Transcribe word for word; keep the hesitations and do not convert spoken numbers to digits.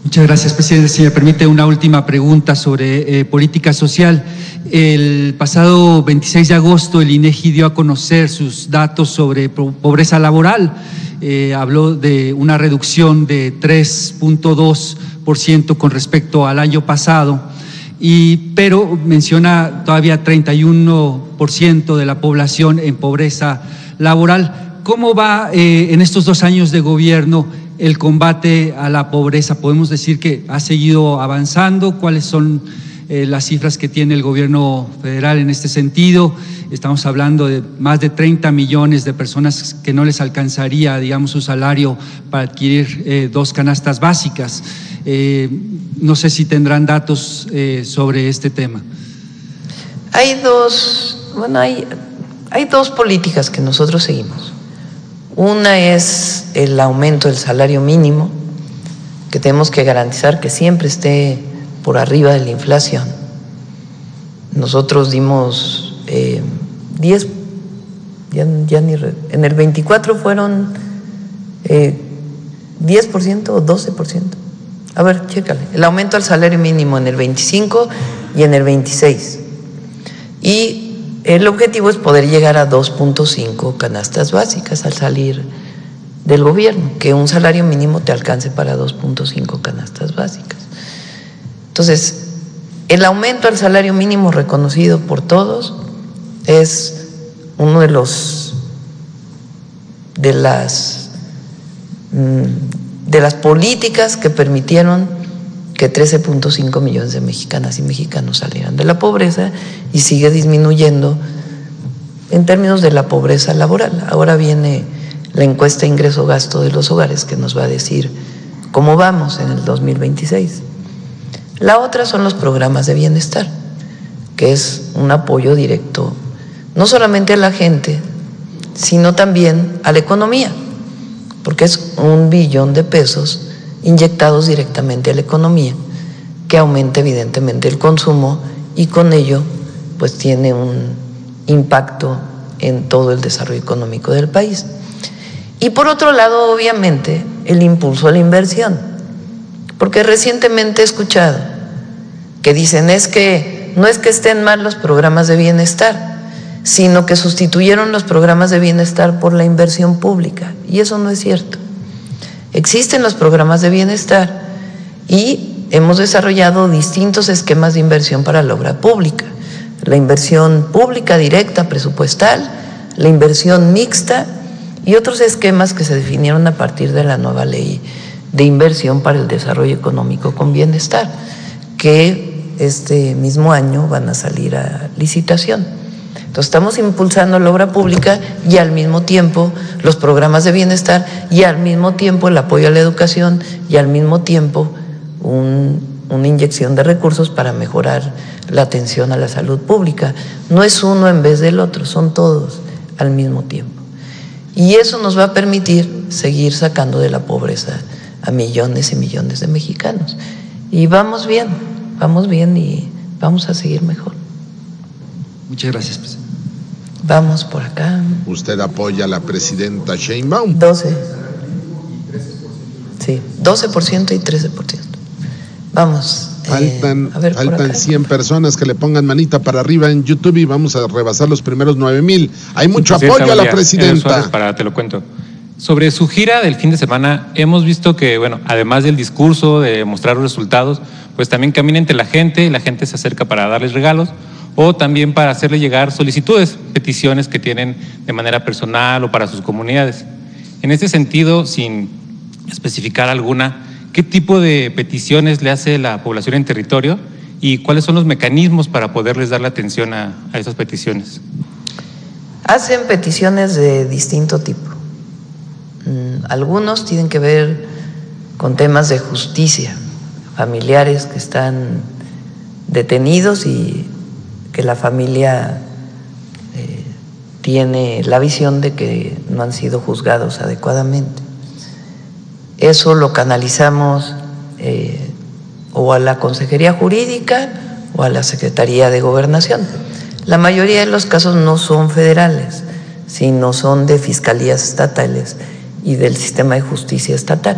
Muchas gracias, presidente. Si me permite una última pregunta sobre eh, política social. El pasado veintiséis de agosto el INEGI dio a conocer sus datos sobre pobreza laboral. Eh, habló de una reducción de tres punto dos por ciento con respecto al año pasado, y, pero menciona todavía treinta y uno por ciento de la población en pobreza laboral. ¿Cómo va eh, en estos dos años de gobierno el combate a la pobreza? ¿Podemos decir que ha seguido avanzando? ¿Cuáles son eh, las cifras que tiene el gobierno federal en este sentido? Estamos hablando de más de treinta millones de personas que no les alcanzaría, digamos, su salario para adquirir eh, dos canastas básicas. Eh, no sé si tendrán datos eh, sobre este tema. Hay dos, bueno, hay, hay dos políticas que nosotros seguimos. Una es el aumento del salario mínimo, que tenemos que garantizar que siempre esté por arriba de la inflación. Nosotros dimos eh, diez, ya, ya ni, en el veinticuatro fueron eh, diez por ciento o doce por ciento. A ver, chécale, el aumento del salario mínimo en el veinticinco y en el veintiséis. Y el objetivo es poder llegar a dos punto cinco canastas básicas al salir del gobierno, que un salario mínimo te alcance para dos punto cinco canastas básicas. Entonces, el aumento al salario mínimo reconocido por todos es uno de los de las de las políticas que permitieron que trece punto cinco millones de mexicanas y mexicanos salieran de la pobreza, y sigue disminuyendo en términos de la pobreza laboral. Ahora viene la encuesta ingreso-gasto de los hogares, que nos va a decir cómo vamos en el dos mil veintiséis. La otra son los programas de bienestar, que es un apoyo directo no solamente a la gente, sino también a la economía, porque es un billón de pesos inyectados directamente a la economía, que aumenta evidentemente el consumo y con ello pues tiene un impacto en todo el desarrollo económico del país. Y por otro lado, obviamente, el impulso a la inversión, porque recientemente he escuchado que dicen es que no es que estén mal los programas de bienestar, sino que sustituyeron los programas de bienestar por la inversión pública, y eso no es cierto. Existen los programas de bienestar y hemos desarrollado distintos esquemas de inversión para la obra pública: la inversión pública directa presupuestal, la inversión mixta y otros esquemas que se definieron a partir de la nueva ley de inversión para el desarrollo económico con bienestar, que este mismo año van a salir a licitación. Entonces estamos impulsando la obra pública y al mismo tiempo los programas de bienestar, y al mismo tiempo el apoyo a la educación, y al mismo tiempo un, una inyección de recursos para mejorar la atención a la salud pública. No es uno en vez del otro, son todos al mismo tiempo. Y eso nos va a permitir seguir sacando de la pobreza a millones y millones de mexicanos. Y vamos bien, vamos bien y vamos a seguir mejor. Muchas gracias, presidente. Vamos por acá. ¿Usted apoya a la presidenta Sheinbaum? doce. Sí, doce por ciento y trece por ciento. Vamos. Faltan, eh, a ver, faltan cien personas que le pongan manita para arriba en YouTube y vamos a rebasar los primeros nueve mil. Hay mucho apoyo a la presidenta. Para, te lo cuento. Sobre su gira del fin de semana, hemos visto que, bueno, además del discurso, de mostrar los resultados, pues también camina entre la gente y la gente se acerca para darles regalos, o también para hacerle llegar solicitudes, peticiones que tienen de manera personal o para sus comunidades. En este sentido, sin especificar alguna, ¿qué tipo de peticiones le hace la población en territorio y cuáles son los mecanismos para poderles dar la atención a, a esas peticiones? Hacen peticiones de distinto tipo. Algunos tienen que ver con temas de justicia, familiares que están detenidos y que la familia eh, tiene la visión de que no han sido juzgados adecuadamente. Eso lo canalizamos eh, o a la Consejería Jurídica o a la Secretaría de Gobernación. La mayoría de los casos no son federales, sino son de fiscalías estatales y del sistema de justicia estatal.